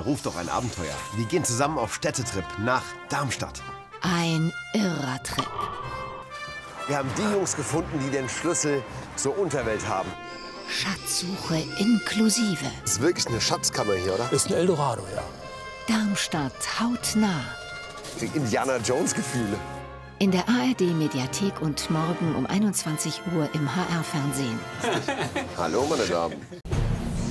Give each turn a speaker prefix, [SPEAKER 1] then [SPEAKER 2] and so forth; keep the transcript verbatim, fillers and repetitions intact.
[SPEAKER 1] ruft doch ein Abenteuer. Wir gehen zusammen auf Städtetrip nach Darmstadt.
[SPEAKER 2] Ein irrer Trip.
[SPEAKER 1] Wir haben die Jungs gefunden, die den Schlüssel zur Unterwelt haben.
[SPEAKER 2] Schatzsuche inklusive.
[SPEAKER 1] Das ist wirklich eine Schatzkammer hier, oder?
[SPEAKER 3] Ist ein Eldorado, ja.
[SPEAKER 2] Darmstadt hautnah.
[SPEAKER 1] Die Indiana Jones-Gefühle.
[SPEAKER 2] In der A R D-Mediathek und morgen um einundzwanzig Uhr im H R-Fernsehen.
[SPEAKER 1] Hallo, meine Damen.